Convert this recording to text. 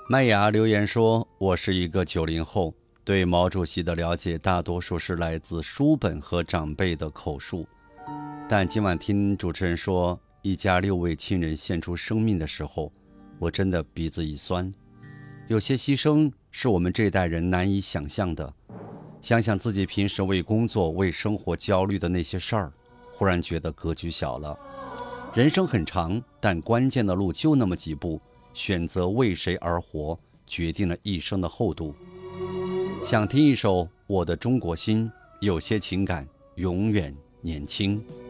麦芽留言说，我是一个90后，对毛主席的了解大多数是来自书本和长辈的口述，但今晚听主持人说一家6位亲人献出生命的时候，我真的鼻子一酸。有些牺牲是我们这代人难以想象的，想想自己平时为工作为生活焦虑的那些事儿，忽然觉得格局小了。人生很长，但关键的路就那么几步，选择为谁而活，决定了一生的厚度。想听一首《我的中国心》，有些情感永远年轻。